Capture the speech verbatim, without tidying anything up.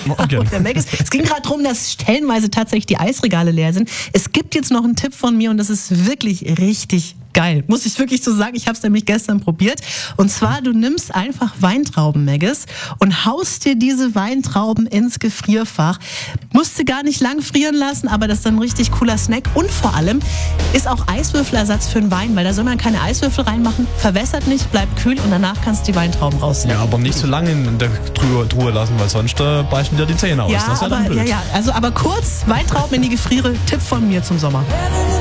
Okay. Und der Maggis. Es ging gerade darum, dass stellenweise tatsächlich die Eisregale leer sind. Es gibt jetzt noch einen Tipp von mir und das ist wirklich richtig geil. Muss ich wirklich so sagen. Ich habe es nämlich gestern probiert. Und zwar, du nimmst einfach Weintrauben, Maggis, und haust dir diese Weintrauben ins Gefrierfach. Musst du gar nicht lang frieren lassen, aber das ist dann ein richtig cooler Snack. Und vor allem ist auch Eiswürfelersatz für den Wein, weil da soll man keine Eiswürfel reinmachen. Verwässert nicht, bleibt kühl und danach kannst du die Weintrauben rausnehmen. Ja, aber nicht so lange in der Truhe, Truhe lassen, weil sonst äh, beißen dir die Zähne aus. Ja, Das ist ja aber, dann blöd. ja, ja, also aber kurz Weintrauben in die Gefriere. Tipp von mir zum Sommer.